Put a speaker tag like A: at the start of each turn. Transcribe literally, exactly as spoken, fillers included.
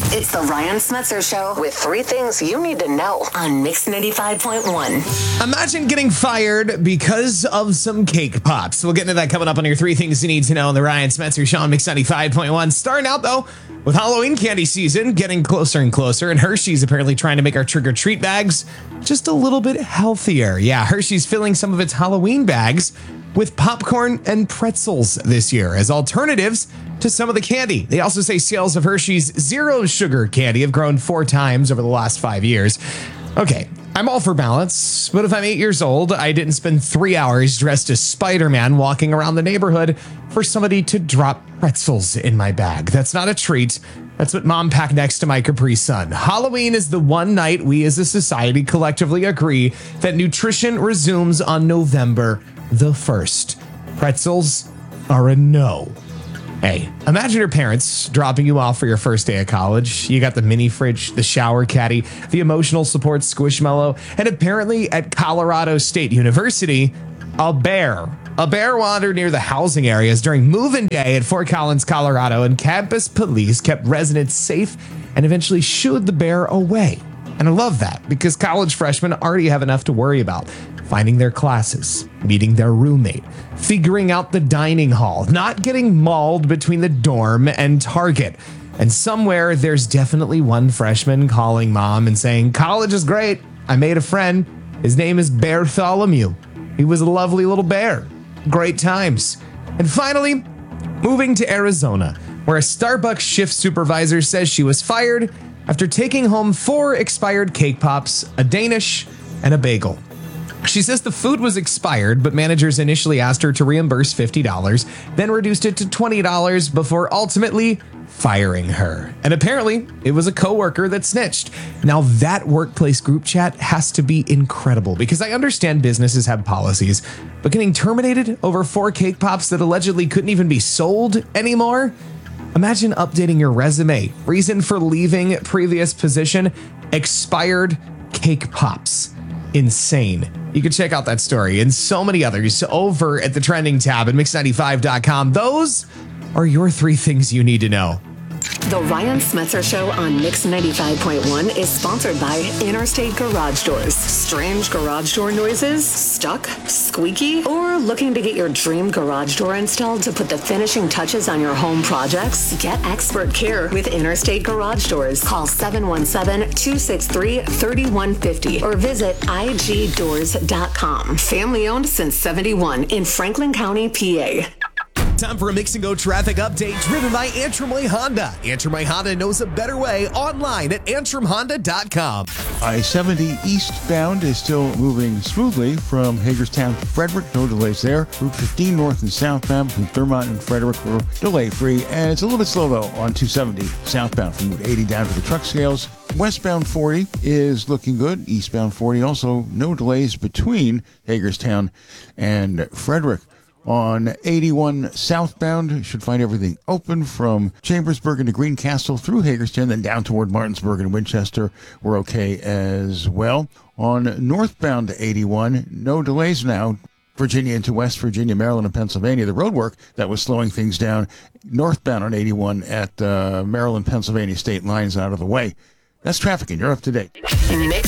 A: It's the Ryan Smetzer Show with three things you need to know on Mix ninety-five point one.
B: Imagine getting fired because of some cake pops. We'll get into that coming up on your three things you need to know on the Ryan Smetzer Show on Mix ninety-five point one. Starting out, though, with Halloween candy season getting closer and closer, and Hershey's apparently trying to make our trick-or-treat bags just a little bit healthier. Yeah, Hershey's filling some of its Halloween bags with popcorn and pretzels this year as alternatives to some of the candy. They also say sales of Hershey's zero sugar candy have grown four times over the last five years. Okay, I'm all for balance, but if I'm eight years old, I didn't spend three hours dressed as Spider-Man walking around the neighborhood for somebody to drop pretzels in my bag. That's not a treat. That's what Mom packed next to my Capri Sun. Halloween is the one night we as a society collectively agree that nutrition resumes on November the first. Pretzels are a no. Hey, imagine your parents dropping you off for your first day of college. You got the mini fridge, the shower caddy, the emotional support Squishmallow, and apparently at Colorado State University, a bear. A bear wandered near the housing areas during move-in day at Fort Collins, Colorado, and campus police kept residents safe and eventually shooed the bear away. And I love that because college freshmen already have enough to worry about. Finding their classes, meeting their roommate, figuring out the dining hall, not getting mauled between the dorm and Target. And somewhere there's definitely one freshman calling mom and saying, college is great. I made a friend. His name is Bartholomew. He was a lovely little bear. Great times. And finally, moving to Arizona, where a Starbucks shift supervisor says she was fired after taking home four expired cake pops, a Danish, and a bagel. She says the food was expired, but managers initially asked her to reimburse fifty dollars, then reduced it to twenty dollars before ultimately firing her. And apparently, it was a coworker that snitched. Now, that workplace group chat has to be incredible because I understand businesses have policies, but getting terminated over four cake pops that allegedly couldn't even be sold anymore? Imagine updating your resume. Reason for leaving previous position, expired cake pops. Insane. You can check out that story and so many others over at the trending tab at mix ninety-five dot com. Those are your three things you need to know.
A: The Ryan Smetzer Show on Mix ninety-five point one is sponsored by Interstate Garage Doors. Strange garage door noises? Stuck? Squeaky? Or looking to get your dream garage door installed to put the finishing touches on your home projects? Get expert care with Interstate Garage Doors. Call seven one seven, two six three, three one five zero or visit I G doors dot com. Family owned since seventy-one in Franklin County, P A.
B: Time for a Mix and Go traffic update driven by Antrim Way Honda. Antrim Way Honda knows a better way online at antrim honda dot com.
C: I seventy eastbound is still moving smoothly from Hagerstown to Frederick. No delays there. Route fifteen north and southbound from Thurmont and Frederick were delay-free. And it's a little bit slow, though, on two seventy southbound from Route eighty down to the truck scales. Westbound forty is looking good. Eastbound forty also no delays between Hagerstown and Frederick. On eighty-one southbound, should find everything open from Chambersburg into Greencastle through Hagerstown, then down toward Martinsburg and Winchester. We're okay as well. On northbound eighty-one, no delays now. Virginia into West Virginia, Maryland, and Pennsylvania. The roadwork that was slowing things down northbound on eighty-one at uh, Maryland, Pennsylvania state lines out of the way. That's traffic, and you're up to date.
A: Mix